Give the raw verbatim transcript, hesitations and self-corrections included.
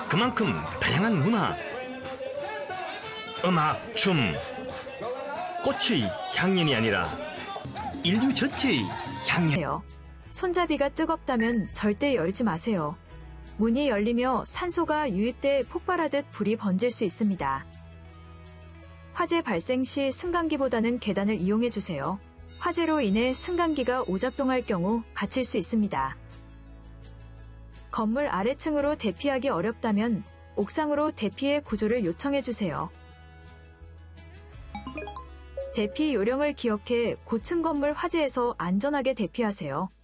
그만큼 다양한 문화, 음악, 춤, 꽃의 향연이 아니라 인류 전체의 향연. 손잡이가 뜨겁다면 절대 열지 마세요. 문이 열리며 산소가 유입돼 폭발하듯 불이 번질 수 있습니다. 화재 발생 시 승강기보다는 계단을 이용해 주세요. 화재로 인해 승강기가 오작동할 경우 갇힐 수 있습니다. 건물 아래층으로 대피하기 어렵다면 옥상으로 대피의 구조를 요청해 주세요. 대피 요령을 기억해 고층 건물 화재에서 안전하게 대피하세요.